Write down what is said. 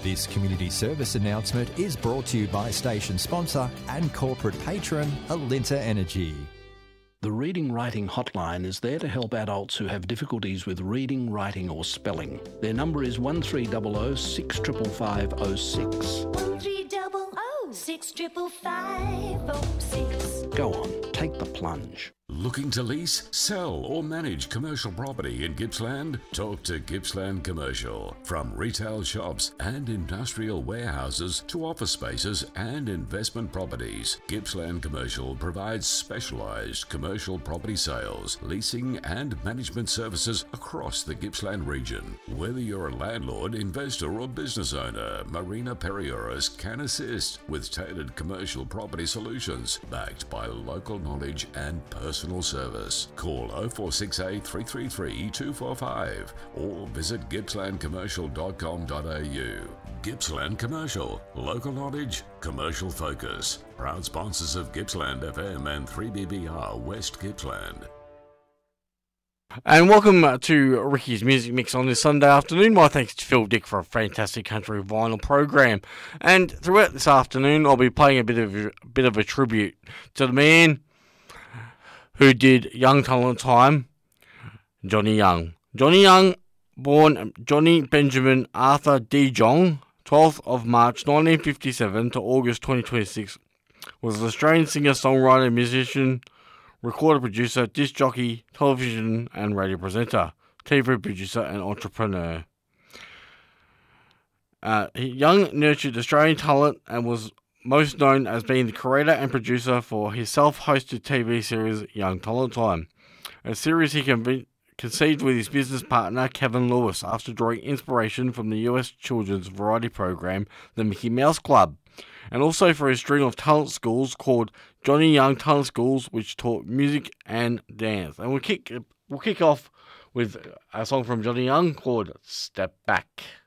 This community service announcement is brought to you by station sponsor and corporate patron Alinta Energy. The Reading Writing Hotline is there to help adults who have difficulties with reading, writing or spelling. Their number is 1300 655 06. 1300 655 06. Go on, take the plunge. Looking to lease, sell or manage commercial property in Gippsland? Talk to Gippsland Commercial. From retail shops and industrial warehouses to office spaces and investment properties, Gippsland Commercial provides specialised commercial property sales, leasing and management services across the Gippsland region. Whether you're a landlord, investor or business owner, Marina Perioris can assist with tailored commercial property solutions backed by local knowledge and personal service. Call 0468 333 245 or visit gippslandcommercial.com.au. Gippsland Commercial, local knowledge, commercial focus. Proud sponsors of Gippsland FM and 3BBR West Gippsland. And welcome to Ricky's Music Mix on this Sunday afternoon. My thanks to Phil Dick for a fantastic country vinyl program. And throughout this afternoon, I'll be playing a bit of a tribute to the man who did Young Talent Time, Johnny Young. Johnny Young, born Johnny Benjamin Arthur De Jong, 12th of March 1957 to August 2026, was an Australian singer, songwriter, musician, recorder, producer, disc jockey, television and radio presenter, TV producer and entrepreneur. Young nurtured Australian talent and was most known as being the creator and producer for his self-hosted TV series Young Talent Time, a series he conceived with his business partner Kevin Lewis after drawing inspiration from the US children's variety program The Mickey Mouse Club, and also for his string of talent schools called Johnny Young Talent Schools, which taught music and dance. And we'll kick off with a song from Johnny Young called Step Back.